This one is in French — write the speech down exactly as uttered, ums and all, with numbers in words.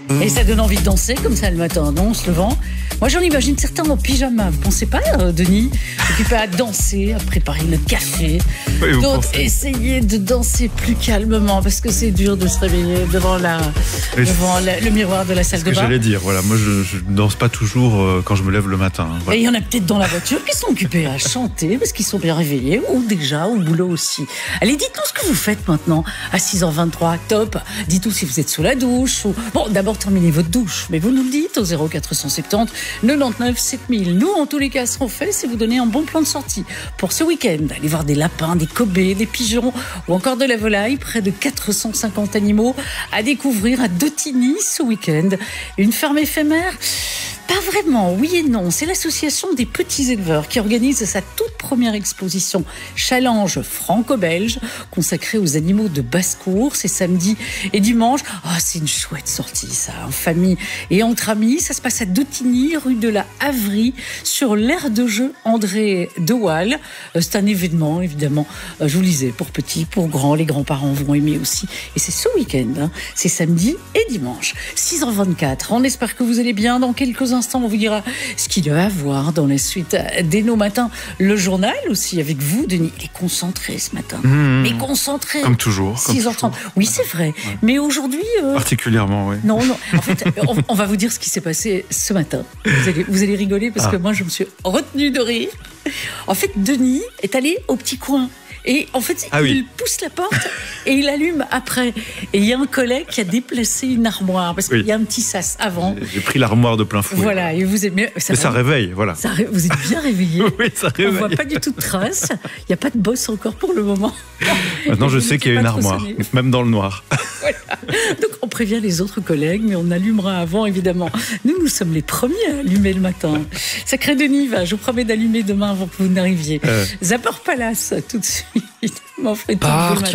Et ça donne envie de danser comme ça le matin, non, en se levant. Moi, j'en imagine certains en pyjama. Vous pensez pas, euh, Denis, occupé à danser, à préparer le café. Oui, D'autres essayer de danser plus calmement parce que c'est dur de se réveiller devant, la, devant la, le miroir de la salle de bain. C'est ce que j'allais dire. Voilà, moi, je, je danse pas toujours euh, quand je me lève le matin. Hein, voilà. Et il y en a peut-être dans la voiture qui sont occupés à chanter parce qu'ils sont bien réveillés ou déjà au boulot aussi. Allez, dites-nous ce que vous faites maintenant à six heures vingt-trois. Top. Dites-nous si vous êtes sous la douche. Ou... Bon, d'abord, terminez votre douche. Mais vous nous le dites au zéro quatre cent soixante-dix quatre-vingt-dix-neuf sept mille. Nous, en tous les cas, ce qu'on fait, c'est vous donner un bon plan de sortie pour ce week-end. Allez voir des lapins, des kobés, des pigeons ou encore de la volaille. Près de quatre cent cinquante animaux à découvrir à Dotigny ce week-end. Une ferme éphémère ? Pas vraiment, oui et non. C'est l'association des petits éleveurs qui organise sa toute première exposition Challenge franco-belge consacrée aux animaux de basse-cour. C'est samedi et dimanche. Oh, c'est une chouette sortie, ça, en famille et entre amis. Ça se passe à Dotigny, rue de la Havrie, sur l'aire de jeu André de Waal. C'est un événement, évidemment, je vous le disais, pour petits, pour grands. Les grands-parents vont aimer aussi. Et c'est ce week-end, hein. C'est samedi et dimanche. six heures vingt-quatre. On espère que vous allez bien. Dans quelques instants, on vous dira ce qu'il doit y avoir dans la suite des nos matins. Le journal aussi avec vous, Denis. Il est concentré ce matin. Mmh, Mais concentré. Comme toujours. six heures trente. Oui, c'est vrai. Ouais. Mais aujourd'hui... Euh... Particulièrement, oui. Non, non. En fait, on, on va vous dire ce qui s'est passé ce matin. Vous allez, vous allez rigoler parce ah. que moi, je me suis retenue de rire. En fait, Denis est allé au petit coin. Et en fait, ah il oui. pousse la porte et il allume après. Et il y a un collègue qui a déplacé une armoire parce qu'il oui. y a un petit sas avant. J'ai pris l'armoire de plein fouet. Voilà. Et vous êtes, mais ça, mais ça réveille, voilà. Ça, vous êtes bien réveillé. Oui, ça réveille. On ne voit pas du tout de traces. Il n'y a pas de bosse encore pour le moment. Maintenant, je sais qu'il y a une armoire, sonner. Même dans le noir. Voilà. Donc, on prévient les autres collègues, mais on allumera avant, évidemment. Nous, nous sommes les premiers à allumer le matin. Sacré Denis, va, je vous promets d'allumer demain avant que vous n'arriviez. Euh... Zapper Palace, tout de suite. Park